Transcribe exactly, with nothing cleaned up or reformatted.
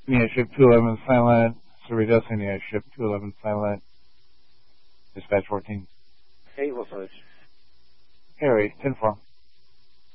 Nia ship two eleven silent. Cerritos, Nia ship two eleven silent. Dispatch fourteen. Eight will finish. Harry, ten four.